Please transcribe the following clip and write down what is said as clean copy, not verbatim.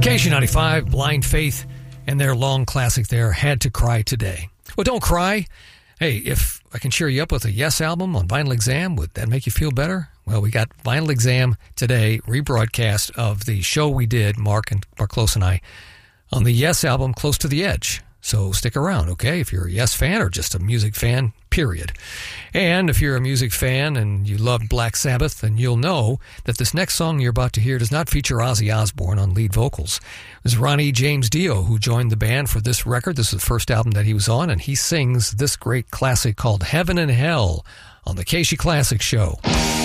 KG95, Blind Faith, and their long classic there, Had to Cry Today. Well, don't cry. Hey, if I can cheer you up with a Yes album on Vinyl Exam, would that make you feel better? Well, we got Vinyl Exam today, rebroadcast of the show we did, Mark Close and I, on the Yes album, Close to the Edge. So stick around, okay, if you're a Yes fan or just a music fan, period. And if you're a music fan and you loved Black Sabbath, then you'll know that this next song you're about to hear does not feature Ozzy Osbourne on lead vocals. It was Ronnie James Dio who joined the band for this record. This is the first album that he was on, and he sings this great classic called Heaven and Hell on the KC Classic Show.